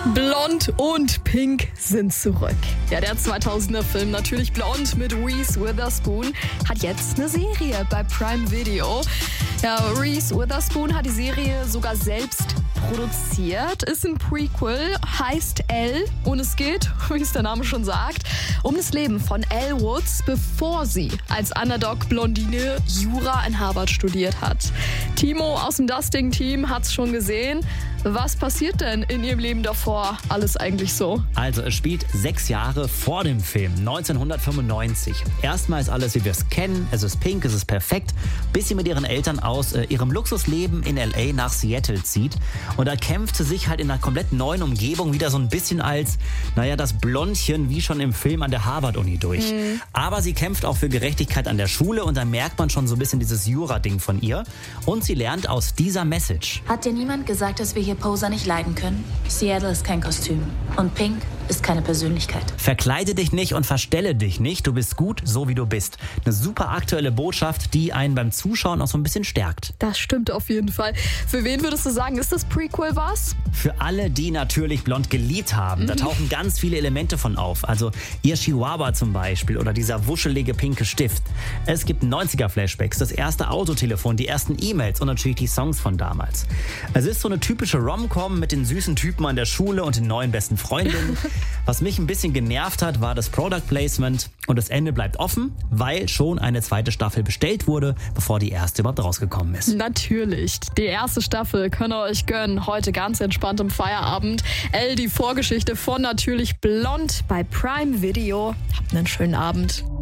Blond und Pink sind zurück. Ja, der 2000er Film Natürlich Blond mit Reese Witherspoon hat jetzt eine Serie bei Prime Video. Ja, Reese Witherspoon hat die Serie sogar selbst produziert, ist ein Prequel, heißt Elle und es geht, wie es der Name schon sagt, um das Leben von Elle Woods, bevor sie als Underdog-Blondine Jura in Harvard studiert hat. Timo aus dem Dusting-Team hat's schon gesehen. Was passiert denn in ihrem Leben davor alles eigentlich so? Also es spielt 6 Jahre vor dem Film, 1995. Erstmal ist alles, wie wir es kennen. Es ist pink, es ist perfekt, bis sie mit ihren Eltern aus ihrem Luxusleben in L.A. nach Seattle zieht. Und da kämpft sie sich halt in einer komplett neuen Umgebung wieder so ein bisschen als, das Blondchen wie schon im Film an der Harvard-Uni durch. Aber sie kämpft auch für Gerechtigkeit an der Schule und da merkt man schon so ein bisschen dieses Jura-Ding von ihr. Und sie lernt aus dieser Message. Hat dir niemand gesagt, dass wir hier Poser nicht leiden können? Seattle ist kein Kostüm und Pink ist keine Persönlichkeit. Verkleide dich nicht und verstelle dich nicht. Du bist gut, so wie du bist. Eine super aktuelle Botschaft, die einen beim Zuschauen auch so ein bisschen stärkt. Das stimmt auf jeden Fall. Für wen würdest du sagen, ist das Prequel was? Für alle, die Natürlich Blond geliebt haben. Da tauchen ganz viele Elemente von auf. Also ihr Chihuahua zum Beispiel oder dieser wuschelige pinke Stift. Es gibt 90er-Flashbacks, das erste Autotelefon, die ersten E-Mails und natürlich die Songs von damals. Es ist so eine typische Rom-Com mit den süßen Typen an der Schule und den neuen besten Freundinnen. Was mich ein bisschen genervt hat, war das Product Placement und das Ende bleibt offen, weil schon eine zweite Staffel bestellt wurde, bevor die erste überhaupt rausgekommen ist. Natürlich. Die erste Staffel könnt ihr euch gönnen, heute ganz entspannt im Feierabend. Elle, die Vorgeschichte von Natürlich Blond bei Prime Video. Habt einen schönen Abend.